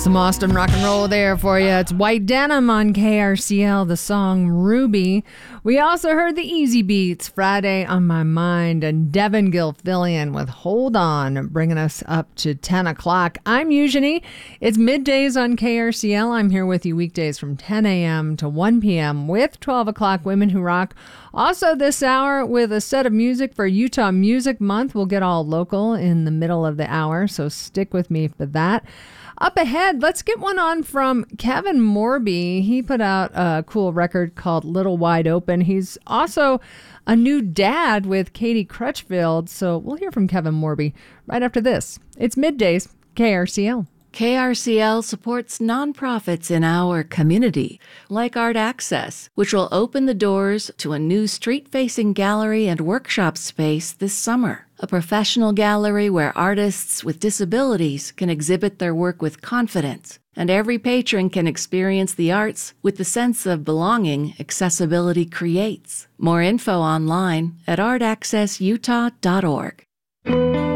Some Austin rock and roll there for you. It's White Denim on KRCL, the song Ruby. We also heard the Easy Beats, Friday on My Mind, and Devin Gilfillian with Hold On, bringing us up to 10 o'clock. I'm Eugenie. It's middays on KRCL. I'm here with you weekdays from 10 a.m. to 1 p.m. with 12 o'clock Women Who Rock. Also this hour with a set of music for Utah Music Month. We'll get all local in the middle of the hour, so stick with me for that. Up ahead, let's get one on from Kevin Morby. He put out a cool record called Little Wide Open. He's also a new dad with Katie Crutchfield, so we'll hear from Kevin Morby right after this. It's Middays, KRCL. KRCL supports nonprofits in our community, like Art Access, which will open the doors to a new street-facing gallery and workshop space this summer. A professional gallery where artists with disabilities can exhibit their work with confidence, and every patron can experience the arts with the sense of belonging accessibility creates. More info online at artaccessutah.org.